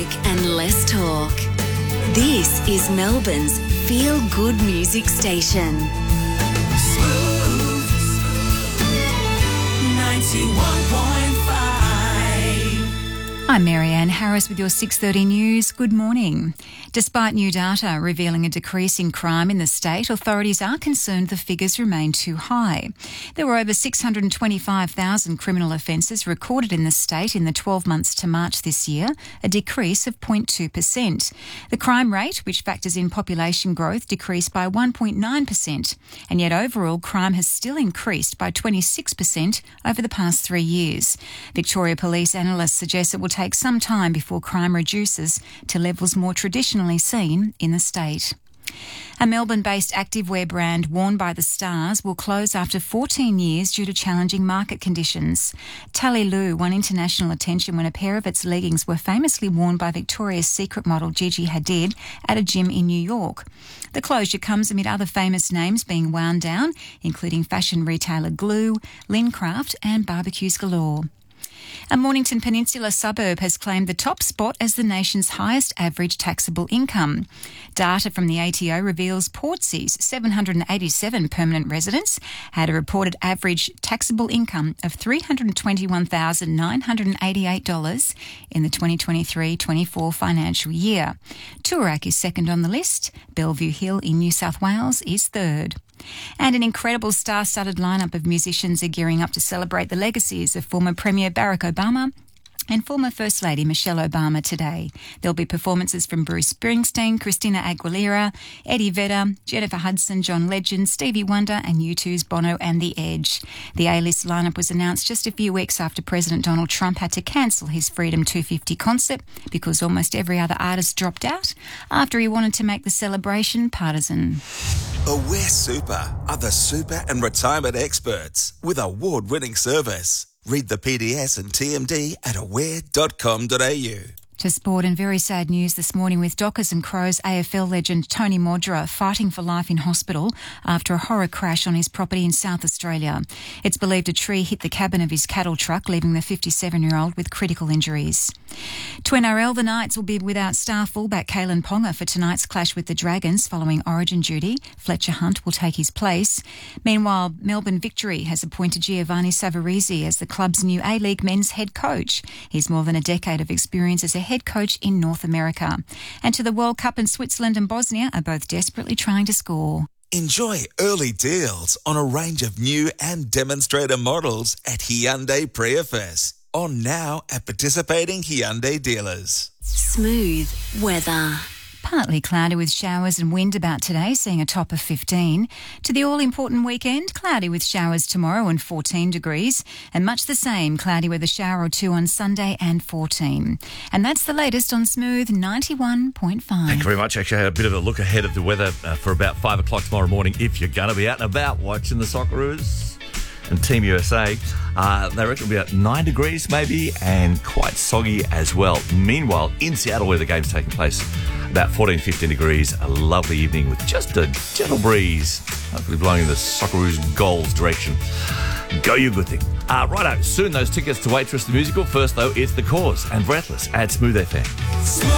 music and less talk. This is Melbourne's feel-good music station. Smooth 91.5. I'm Marianne Harris with your 6:30 news. Good morning. Despite new data revealing a decrease in crime in the state, authorities are concerned the figures remain too high. There were over 625,000 criminal offences recorded in the state in the 12 months to March this year, a decrease of 0.2%. The crime rate, which factors in population growth, decreased by 1.9%, and yet overall crime has still increased by 26% over the past 3 years. Victoria Police analysts suggest it will take some time before crime reduces to levels more traditionally seen in the state. A Melbourne-based activewear brand, Worn by the Stars, will close after 14 years due to challenging market conditions. Tally Lou won international attention when a pair of its leggings were famously worn by Victoria's Secret model Gigi Hadid at a gym in New York. The closure comes amid other famous names being wound down, including fashion retailer Glue, Lincraft and Barbecues Galore. A Mornington Peninsula suburb has claimed the top spot as the nation's highest average taxable income. Data from the ATO reveals Portsea's 787 permanent residents had a reported average taxable income of $321,988 in the 2023-24 financial year. Toorak is second on the list. Bellevue Hill in New South Wales is third. And an incredible star-studded lineup of musicians are gearing up to celebrate the legacies of former Premier Barack Obama and former First Lady Michelle Obama today. There'll be performances from Bruce Springsteen, Christina Aguilera, Eddie Vedder, Jennifer Hudson, John Legend, Stevie Wonder and U2's Bono and The Edge. The A-list lineup was announced just a few weeks after President Donald Trump had to cancel his Freedom 250 concert because almost every other artist dropped out after he wanted to make the celebration partisan. Aware Super are the super and retirement experts with award-winning service. Read the PDS and TMD at aware.com.au. To sport, and very sad news this morning with Dockers and Crows AFL legend Tony Modra fighting for life in hospital after a horror crash on his property in South Australia. It's believed a tree hit the cabin of his cattle truck, leaving the 57-year-old with critical injuries. To NRL, the Knights will be without star fullback Kalen Ponga for tonight's clash with the Dragons following Origin duty. Fletcher Hunt will take his place. Meanwhile, Melbourne Victory has appointed Giovanni Savarese as the club's new A-League men's head coach. He's more than a decade of experience as a head coach in North America. And to the World Cup, in Switzerland and Bosnia are both desperately trying to score. Enjoy early deals on a range of new and demonstrator models at Hyundai Prius. On now at participating Hyundai dealers. Smooth weather. Partly cloudy with showers and wind about today, seeing a top of 15. To the all-important weekend, cloudy with showers tomorrow and 14 degrees. And much the same, cloudy with a shower or two on Sunday and 14. And that's the latest on Smooth 91.5. Thank you very much. Actually, I had a bit of a look ahead of the weather for about 5 o'clock tomorrow morning. If you're going to be out and about watching the Socceroos and Team USA, they reckon it'll be about 9 degrees maybe and quite soggy as well. Meanwhile, in Seattle, where the game's taking place, about 14, 15 degrees, a lovely evening with just a gentle breeze, hopefully blowing in the Socceroos goals direction. Go you good thing. Righto, soon those tickets to Waitress the Musical. First, though, it's The Cause and Breathless at Smooth FM.